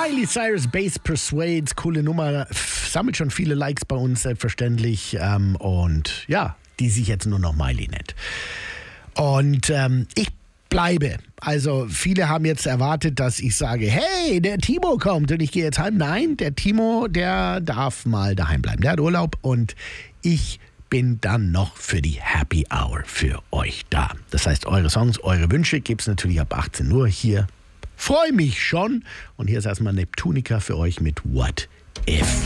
Miley Cyrus Bass Persuades, coole Nummer, sammelt schon viele Likes bei uns, selbstverständlich. Und ja, die sich jetzt nur noch Miley nennt. Und ich bleibe. Also viele haben jetzt erwartet, dass ich sage, hey, der Timo kommt und ich gehe jetzt heim. Nein, der Timo, der darf mal daheim bleiben. Der hat Urlaub und ich bin dann noch für die Happy Hour für euch da. Das heißt, eure Songs, eure Wünsche gibt es natürlich ab 18 Uhr hier. Freue mich schon. Und hier ist erstmal Neptunica für euch mit What If.